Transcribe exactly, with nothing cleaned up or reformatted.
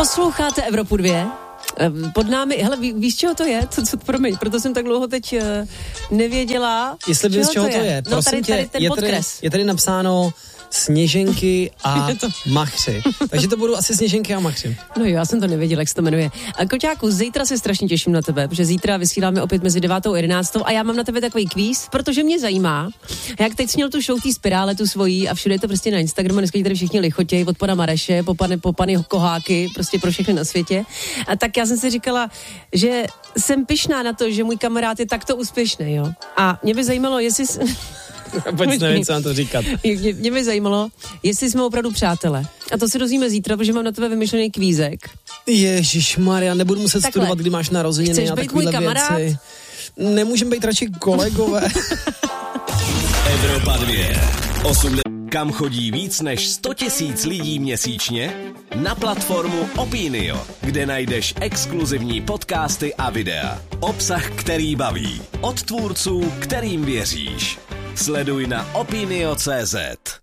Posloucháte Evropu dvě? Pod námi, hele, ví, víš, čeho to je? Co, co, promiň, proto jsem tak dlouho teď uh, nevěděla. Jestli víš, čeho to je? je. No tady, tady ten je podkres. Tady, je tady napsáno Sněženky a to... machři. Takže to budou asi Sněženky a machři. No jo, já jsem to nevěděla, jak se to jmenuje. A Koťáku, zítra se strašně těším na tebe, protože zítra vysíláme opět mezi devátou a jedenáctou a já mám na tebe takový kvíz, protože mě zajímá, jak teď směl tu show tý spirále, tu svojí a všude je to prostě na Instagramu, dneska tady všichni lichotějí od pana Mareše, po pany, po pany Koháky, prostě pro všechny na světě. A tak já jsem si říkala, že jsem pyšná na to, že můj kamarád je takto úspěšný, jo. A mě by zajímalo, jestli... Vůbec nevím, co mám to říkat. Mě, mě by zajímalo, jestli jsme opravdu přátelé. A to si dozvíme zítra, protože mám na tebe vymyšlený kvízek. Ježišmarja, nebudu muset Takhle. studovat, kdy máš narozeniny. Chceš a být můj kamarád? Věci. Nemůžeme být radši kolegové. Evropa dvě. osmdesát Kam chodí víc než sto tisíc lidí měsíčně? Na platformu Opinio, kde najdeš exkluzivní podcasty a videa. Obsah, který baví. Od tvůrců, kterým věříš. Sleduj na opinio tečka cé zet.